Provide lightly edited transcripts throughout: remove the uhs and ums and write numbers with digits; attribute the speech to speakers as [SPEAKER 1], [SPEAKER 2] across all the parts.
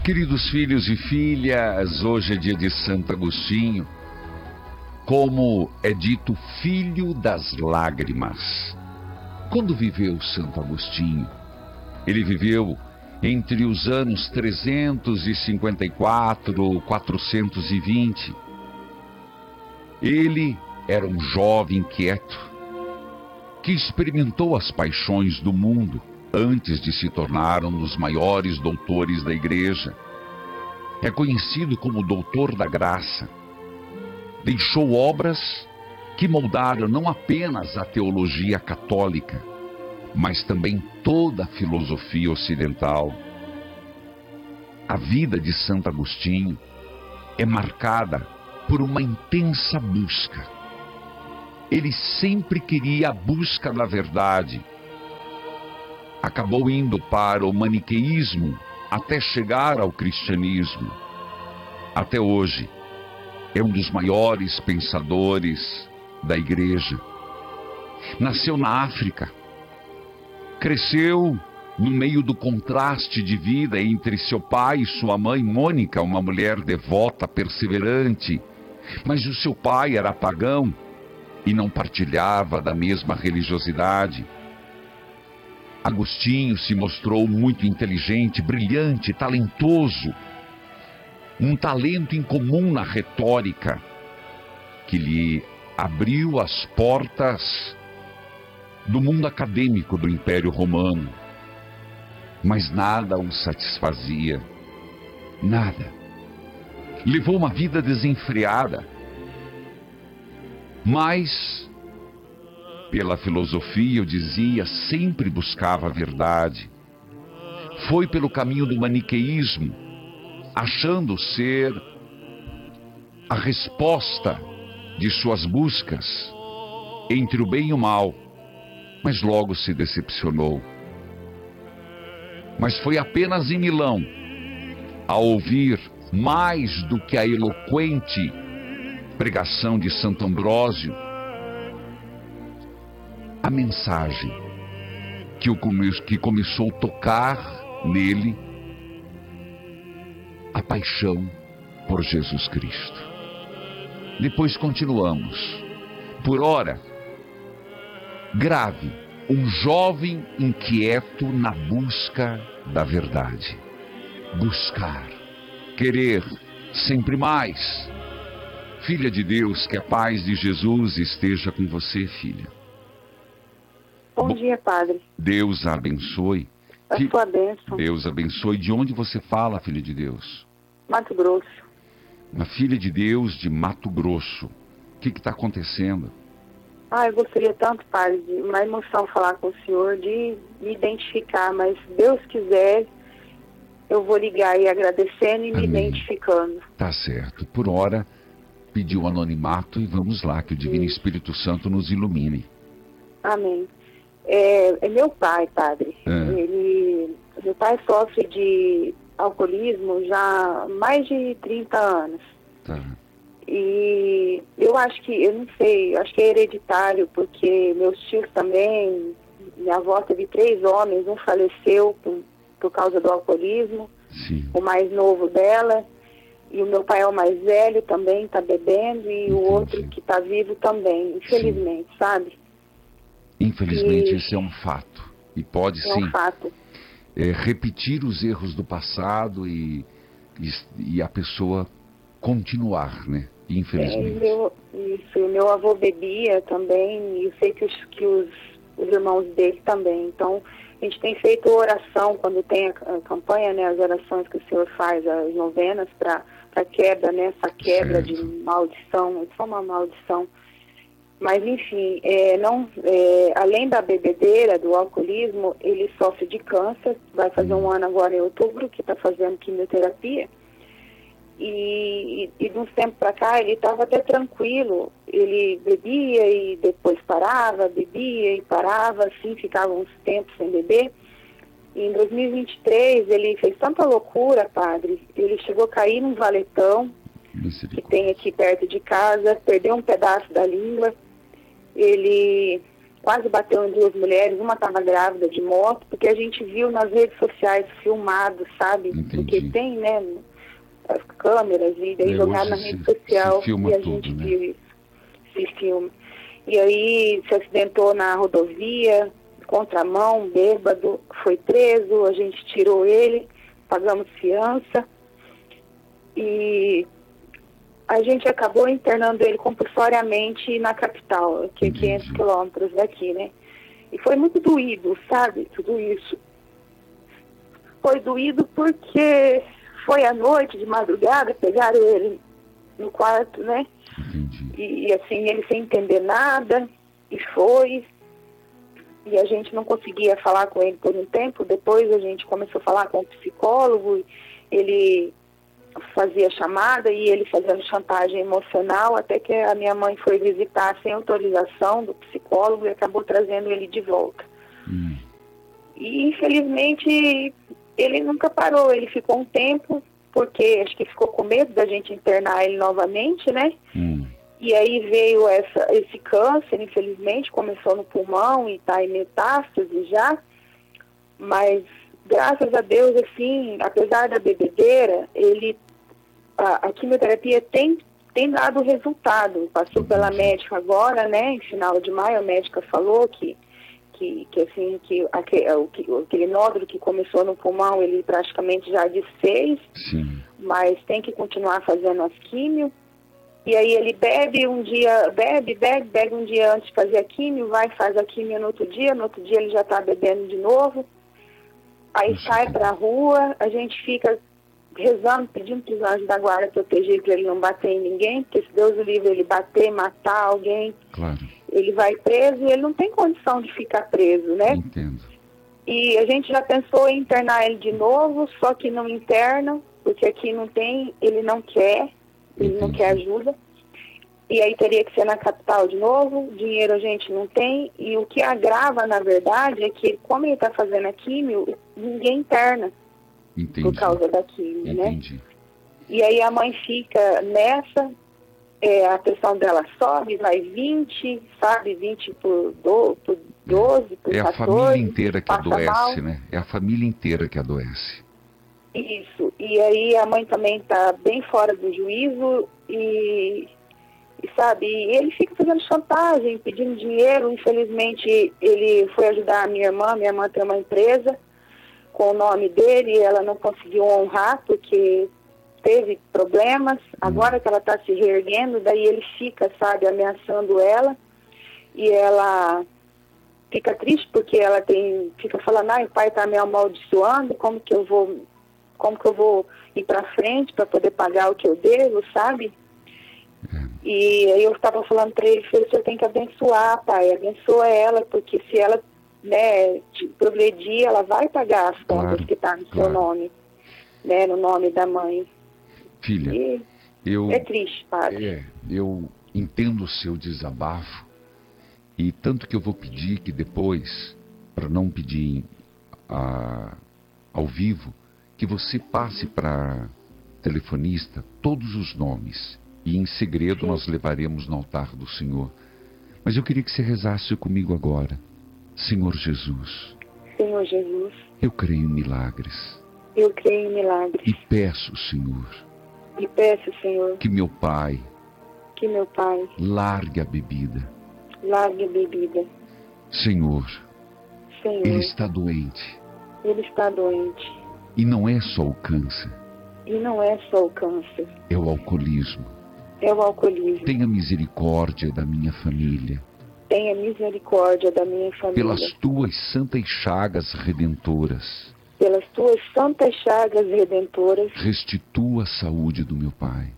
[SPEAKER 1] Queridos filhos e filhas, hoje é dia de Santo Agostinho, como é dito, filho das lágrimas. Quando viveu Santo Agostinho? Ele viveu entre os anos 354 e 420. Ele era um jovem inquieto que experimentou as paixões do mundo antes de se tornar um dos maiores doutores da Igreja. É conhecido como Doutor da Graça. Deixou obras que moldaram não apenas a teologia católica, mas também toda a filosofia ocidental. A vida de Santo Agostinho é marcada por uma intensa busca. Ele sempre queria a busca da verdade. Acabou indo para o maniqueísmo até chegar ao cristianismo. Até hoje, é um dos maiores pensadores da Igreja. Nasceu na África. Cresceu no meio do contraste de vida entre seu pai e sua mãe, Mônica, uma mulher devota, perseverante. Mas o seu pai era pagão e não partilhava da mesma religiosidade. Agostinho se mostrou muito inteligente, brilhante, talentoso. Um talento incomum na retórica, que lhe abriu as portas do mundo acadêmico do Império Romano. Mas nada o satisfazia. Nada. Levou uma vida desenfreada. Mas pela filosofia, eu dizia, sempre buscava a verdade. Foi pelo caminho do maniqueísmo, achando ser a resposta de suas buscas entre o bem e o mal, mas logo se decepcionou. Mas foi apenas em Milão, ao ouvir mais do que a eloquente pregação de Santo Ambrósio, a mensagem que começou a tocar nele, a paixão por Jesus Cristo. Depois continuamos. Por ora, grave, um jovem inquieto na busca da verdade. Buscar, querer sempre mais. Filha de Deus, que a paz de Jesus esteja com você, filha.
[SPEAKER 2] Bom dia, padre.
[SPEAKER 1] Deus a abençoe.
[SPEAKER 2] A sua bênção.
[SPEAKER 1] Deus abençoe. De onde você fala, filha de Deus?
[SPEAKER 2] Mato Grosso.
[SPEAKER 1] Uma filha de Deus de Mato Grosso. O que está acontecendo?
[SPEAKER 2] Eu gostaria tanto, padre, de uma emoção falar com o senhor, de me identificar, mas se Deus quiser, eu vou ligar e agradecendo e
[SPEAKER 1] Amém.
[SPEAKER 2] Me identificando.
[SPEAKER 1] Tá certo. Por hora, pediu anonimato e vamos lá, que o Divino Espírito Santo nos ilumine.
[SPEAKER 2] Amém. É meu pai, padre. Meu pai sofre de alcoolismo já há mais de 30 anos.
[SPEAKER 1] Tá.
[SPEAKER 2] E eu acho que, eu não sei, acho que é hereditário, porque meus tios também, minha avó teve 3 homens, um faleceu por causa do alcoolismo,
[SPEAKER 1] Sim.
[SPEAKER 2] O mais novo dela, e o meu pai é o mais velho também, está bebendo, e o outro que está vivo também, infelizmente, sim. Sabe?
[SPEAKER 1] Infelizmente, esse é um fato. E pode, sim,
[SPEAKER 2] um fato.
[SPEAKER 1] Repetir os erros do passado e a pessoa continuar, né? Infelizmente.
[SPEAKER 2] Meu avô bebia também, e eu sei que os irmãos dele também. Então, a gente tem feito oração quando tem a campanha, né? As orações que o senhor faz, as novenas para quebra, né? Essa quebra de maldição, isso é uma maldição. Mas, enfim, além da bebedeira, do alcoolismo, ele sofre de câncer. Vai fazer um ano agora em outubro que está fazendo quimioterapia. E de uns tempos para cá ele estava até tranquilo. Ele bebia e depois parava, bebia e parava, assim, ficava uns tempos sem beber. E em 2023 ele fez tanta loucura, padre. Ele chegou a cair num valetão que tem aqui perto de casa, perdeu um pedaço da língua. Ele quase bateu em 2 mulheres, uma estava grávida de moto, porque a gente viu nas redes sociais filmado, sabe?
[SPEAKER 1] Entendi.
[SPEAKER 2] Porque tem, né, as câmeras, e daí jogaram na rede social e a gente viu isso, esse filme. E aí se acidentou na rodovia, contramão, bêbado, foi preso, a gente tirou ele, pagamos fiança e a gente acabou internando ele compulsoriamente na capital, que é 500 quilômetros daqui, né? E foi muito doído, sabe, tudo isso. Foi doído porque foi à noite, de madrugada, pegaram ele no quarto, né? E assim, ele sem entender nada, e foi. E a gente não conseguia falar com ele por um tempo. Depois a gente começou a falar com o psicólogo, ele fazia chamada e ele fazendo chantagem emocional, até que a minha mãe foi visitar sem autorização do psicólogo e acabou trazendo ele de volta. E infelizmente ele nunca parou, ele ficou um tempo, porque acho que ficou com medo da gente internar ele novamente, né? E aí veio esse câncer, infelizmente, começou no pulmão e está em metástase já, mas graças a Deus, assim, apesar da bebedeira, a quimioterapia tem dado resultado. Passou pela médica agora, né, em final de maio, a médica falou que aquele nódulo que começou no pulmão, ele praticamente já desfez, mas tem que continuar fazendo as químio. E aí ele bebe um dia antes de fazer a químio, faz a químio no outro dia ele já está bebendo de novo. Aí sai para a rua, a gente fica rezando, pedindo para os anjos da guarda proteger, para ele não bater em ninguém, porque se Deus o livre ele bater, matar alguém, ele vai preso e ele não tem condição de ficar preso, né?
[SPEAKER 1] Entendo.
[SPEAKER 2] E a gente já pensou em internar ele de novo, só que não interna, porque aqui não tem, ele não quer ajuda. E aí teria que ser na capital de novo, dinheiro a gente não tem, e o que agrava, na verdade, é que como ele está fazendo a químio, ninguém interna. Por causa da químio, né? E aí a mãe fica nessa, a pressão dela sobe, vai 20, sabe, 20 por 12, por 14.
[SPEAKER 1] É a família inteira que adoece, né? É a família inteira que adoece.
[SPEAKER 2] Isso, e aí a mãe também está bem fora do juízo e sabe, ele fica fazendo chantagem, pedindo dinheiro. Infelizmente ele foi ajudar a minha irmã tem uma empresa com o nome dele, e ela não conseguiu honrar porque teve problemas. Agora que ela está se reerguendo, daí ele fica, sabe, ameaçando ela, e ela fica triste porque ela fica falando, o pai está me amaldiçoando, como que eu vou ir para frente para poder pagar o que eu devo, sabe? E aí eu estava falando para ele, você tem que abençoar, pai, abençoa ela, porque se ela, né, progredir, ela vai pagar as contas que está no seu nome, né, no nome da mãe.
[SPEAKER 1] Filha,
[SPEAKER 2] é triste, padre.
[SPEAKER 1] Eu entendo o seu desabafo, e tanto que eu vou pedir que depois, para não pedir ao vivo, que você passe para telefonista todos os nomes, e em segredo nós levaremos no altar do Senhor. Mas eu queria que você rezasse comigo agora. Senhor Jesus.
[SPEAKER 2] Senhor Jesus.
[SPEAKER 1] Eu creio em milagres.
[SPEAKER 2] Eu creio em milagres.
[SPEAKER 1] E peço, Senhor.
[SPEAKER 2] Que
[SPEAKER 1] meu Pai. Largue a bebida. Senhor. Ele está doente. E não é só o câncer. É o alcoolismo. Tenha misericórdia da minha família. Pelas tuas santas chagas redentoras. Restitua a saúde do meu pai.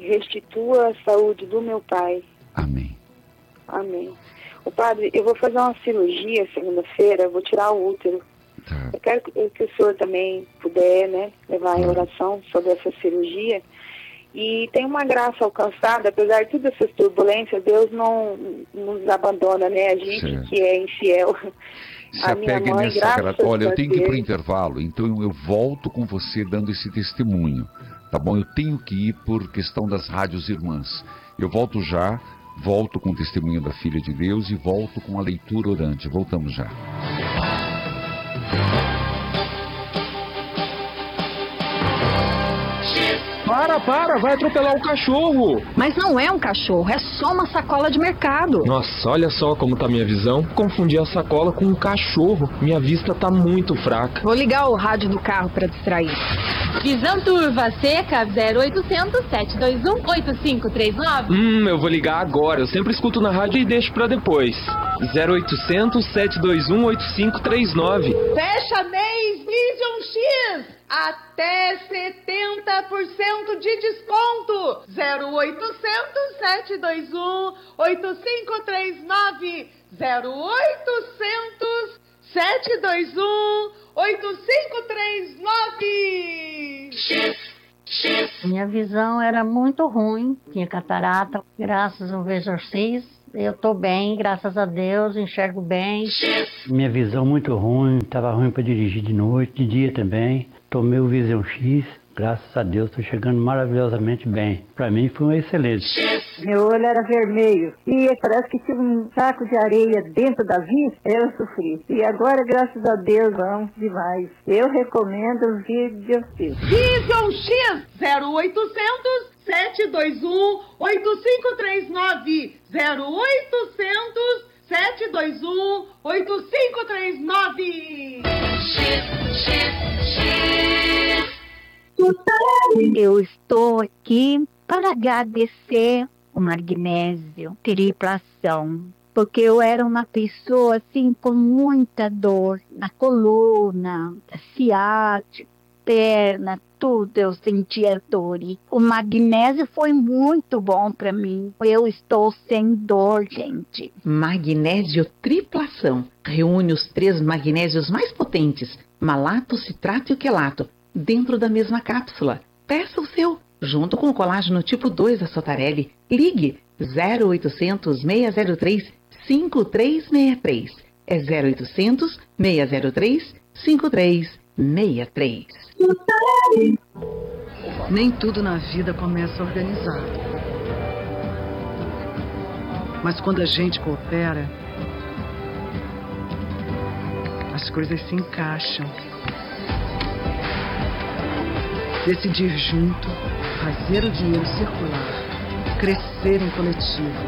[SPEAKER 1] Amém.
[SPEAKER 2] O padre, eu vou fazer uma cirurgia segunda-feira, vou tirar o útero. Eu quero que o senhor também puder, né, levar em oração sobre essa cirurgia. E tem uma graça alcançada, apesar de todas essas turbulências, Deus não nos abandona, né? A gente que é infiel.
[SPEAKER 1] Se apegue nessa graça. Olha, eu tenho que ir para o intervalo, então eu volto com você dando esse testemunho, tá bom? Eu tenho que ir por questão das rádios irmãs. Eu volto já, Volto com o testemunho da Filha de Deus e volto com a leitura orante. Voltamos já.
[SPEAKER 3] Para, vai atropelar o cachorro.
[SPEAKER 4] Mas não é um cachorro, é só uma sacola de mercado.
[SPEAKER 3] Nossa, olha só como tá minha visão. Confundi a sacola com um cachorro. Minha vista tá muito fraca.
[SPEAKER 4] Vou ligar o rádio do carro para distrair.
[SPEAKER 5] Visão turva seca 0800 721 8539.
[SPEAKER 3] Eu vou ligar agora. Eu sempre escuto na rádio e deixo pra depois. 0800 721 8539.
[SPEAKER 6] Fecha mês Vision X. Até 70% de desconto. 0800 721 8539. 0800 721 8539.
[SPEAKER 7] Minha visão era muito ruim, tinha catarata. Graças ao Vision X, eu tô bem, graças a Deus, enxergo bem.
[SPEAKER 8] Minha visão muito ruim, estava ruim para dirigir de noite, de dia também. Tomei o Vision X, graças a Deus, estou chegando maravilhosamente bem. Para mim foi um excelente.
[SPEAKER 9] Meu olho era vermelho e parece que tinha um saco de areia dentro da vista, eu sofri. E agora, graças a Deus, vamos demais. Eu recomendo o Vision X.
[SPEAKER 6] Vision X 0800 721 8539. 0800 721 8539.
[SPEAKER 7] Eu estou aqui para agradecer o magnésio triplação, porque eu era uma pessoa assim com muita dor na coluna, ciática, perna, tudo eu sentia dor. E o magnésio foi muito bom para mim. Eu estou sem dor, gente.
[SPEAKER 10] Magnésio triplação reúne os 3 magnésios mais potentes, malato, citrato e o quelato, dentro da mesma cápsula. Peça o seu, junto com o colágeno tipo 2 da Sotarelli. Ligue 0800 603 5363. É 0800 603 5363.
[SPEAKER 11] Nem tudo na vida começa organizado. Mas quando a gente coopera, as coisas se encaixam. Decidir junto, fazer o dinheiro circular, crescer em coletivo.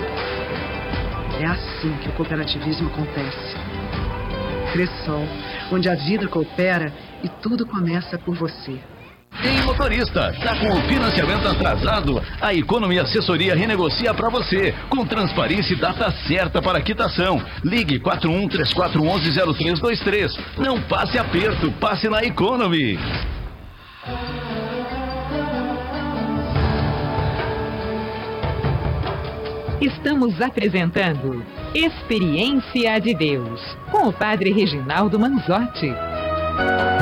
[SPEAKER 11] É assim que o cooperativismo acontece. Cressol, onde a vida coopera e tudo começa por você.
[SPEAKER 12] Ei, motorista, tá com o financiamento atrasado? A Economy Assessoria renegocia para você, com transparência e data certa para quitação. Ligue 4134110323. Não passe aperto, passe na Economy.
[SPEAKER 13] Estamos apresentando Experiência de Deus, com o Padre Reginaldo Manzotti.